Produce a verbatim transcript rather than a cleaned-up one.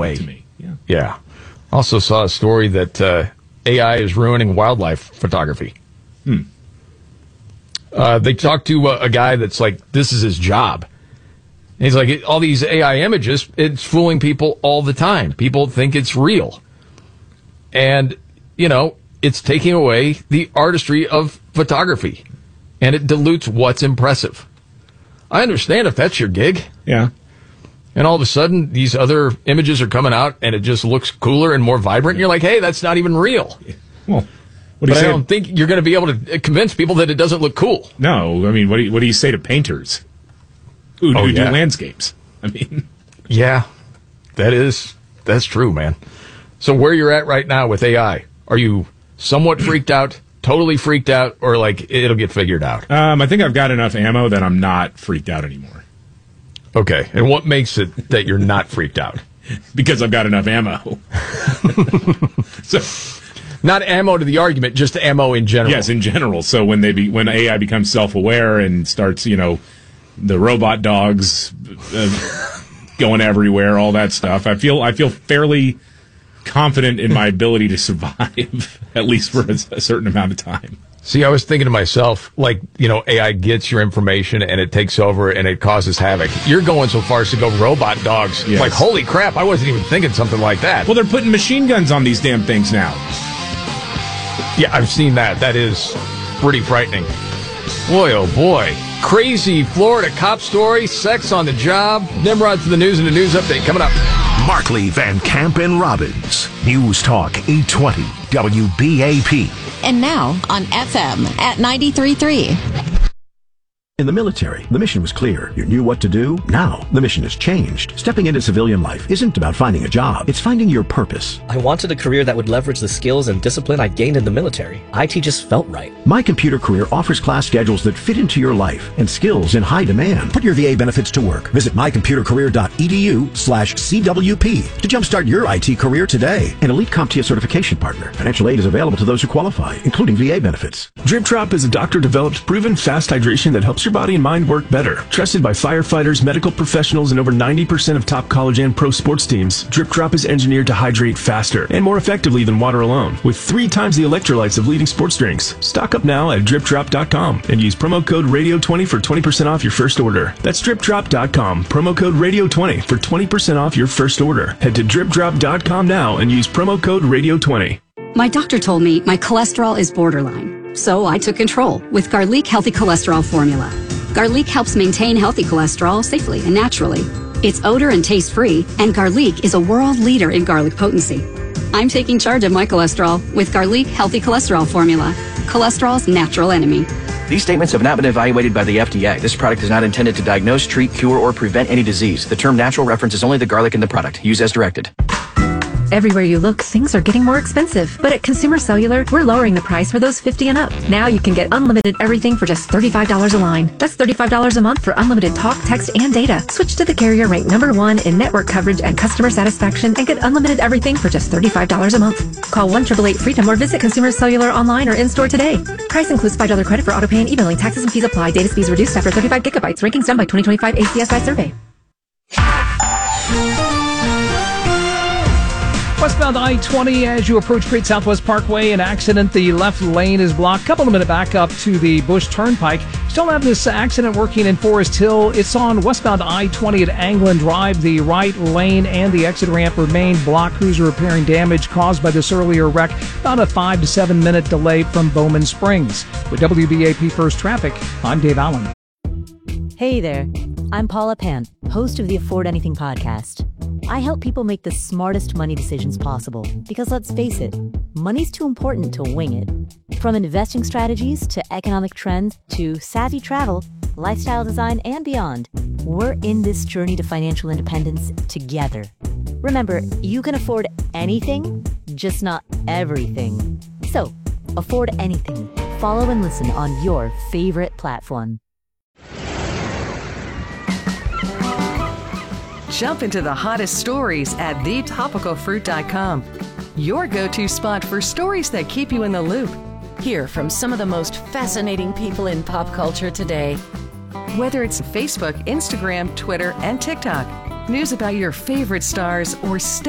way. To me. Yeah. Yeah. Also saw a story that uh, A I is ruining wildlife photography. Hmm. Uh, they talked to a, a guy that's like, this is his job. And he's like, all these A I images, it's fooling people all the time. People think it's real. And, you know, it's taking away the artistry of photography. And it dilutes what's impressive. I understand if that's your gig. Yeah. And all of a sudden, these other images are coming out, and it just looks cooler and more vibrant. And you're like, hey, that's not even real. Well, what do but you I say? don't think you're going to be able to convince people that it doesn't look cool. No, I mean, what do you, what do you say to painters who, Oh, who yeah. do landscapes? I mean, Yeah, that is, that's true, man. So where you're at right now with A I, are you somewhat freaked out, totally freaked out, or like it'll get figured out? um, I think I've got enough ammo that I'm not freaked out anymore Okay, and what makes it that you're not freaked out? because I've got enough ammo. So, Not ammo to the argument, just ammo in general. yes, in general. So when they be, when A I becomes self-aware and starts, you know, the robot dogs uh, going everywhere, all that stuff, I feel I feel fairly confident in my ability to survive, at least for a, a certain amount of time. See, I was thinking to myself, like, you know, A I gets your information and it takes over and it causes havoc. You're going so far as to go robot dogs. Yes. Like, holy crap, I wasn't even thinking something like that. Well, they're putting machine guns on these damn things now. Yeah, I've seen that. That is pretty frightening. Boy, oh boy. Crazy Florida cop story, sex on the job. Nimrod to the news and the news update coming up. Markley, Van Camp, and Robbins. News Talk eight twenty W B A P. And now on F M at ninety-three point three. In the military, the mission was clear. You knew what to do. Now, the mission has changed. Stepping into civilian life isn't about finding a job. It's finding your purpose. I wanted a career that would leverage the skills and discipline I gained in the military. I T just felt right. My Computer Career offers class schedules that fit into your life and skills in high demand. Put your V A benefits to work. Visit mycomputercareer.edu slash CWP to jumpstart your I T career today. An elite CompTIA certification partner. Financial aid is available to those who qualify, including V A benefits. Drip Drop is a doctor-developed, proven fast hydration that helps your body and mind work better. Trusted by firefighters, medical professionals, and over ninety percent of top college and pro sports teams, Drip Drop is engineered to hydrate faster and more effectively than water alone, with three times the electrolytes of leading sports drinks. Stock up now at drip drop dot com and use promo code radio twenty for twenty percent off your first order. That's drip drop dot com, promo code radio twenty for twenty percent off your first order. Head to drip drop dot com now and use promo code radio twenty. My doctor told me my cholesterol is borderline, so I took control with Garlic Healthy Cholesterol Formula. Garlic helps maintain healthy cholesterol safely and naturally. It's odor and taste free, and Garlic is a world leader in garlic potency. I'm taking charge of my cholesterol with Garlic Healthy Cholesterol Formula, cholesterol's natural enemy. These statements have not been evaluated by the F D A. This product is not intended to diagnose, treat, cure, or prevent any disease. The term natural references only the garlic in the product. Use as directed. Everywhere you look, things are getting more expensive. But at Consumer Cellular, we're lowering the price for those fifty and up. Now you can get unlimited everything for just thirty-five dollars a line. That's thirty-five dollars a month for unlimited talk, text, and data. Switch to the carrier ranked number one in network coverage and customer satisfaction and get unlimited everything for just thirty-five dollars a month. Call one eight eight eight FREEDOM or visit Consumer Cellular online or in-store today. Price includes five dollars credit for auto pay and e-billing. Taxes and fees apply. Data speeds reduced after thirty-five gigabytes. Rankings done by twenty twenty-five A C S I survey. Westbound I twenty as you approach Great Southwest Parkway, an accident. The left lane is blocked. Couple of minute back up to the Bush Turnpike. Still have this accident working in Forest Hill. It's on westbound I twenty at Anglin Drive. The right lane and the exit ramp remain blocked. Crews are repairing damage caused by this earlier wreck. About a five to seven minute delay from Bowman Springs. With W B A P First Traffic, I'm Dave Allen. Hey there. I'm Paula Pan, host of the Afford Anything podcast. I help people make the smartest money decisions possible because, let's face it, money's too important to wing it. From investing strategies to economic trends to savvy travel, lifestyle design, and beyond, we're in this journey to financial independence together. Remember, you can afford anything, just not everything. So, afford anything. Follow and listen on your favorite platform. Jump into the hottest stories at the topical fruit dot com. Your go-to spot for stories that keep you in the loop. Hear from some of the most fascinating people in pop culture today. Whether it's Facebook, Instagram, Twitter, and TikTok, news about your favorite stars or